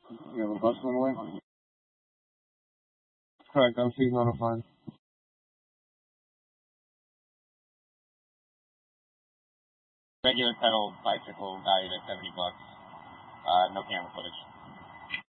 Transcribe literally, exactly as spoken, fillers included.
You have a bus on the way? Correct, I'm seeing notified. Regular pedal bicycle valued at seventy bucks. Uh, no camera footage.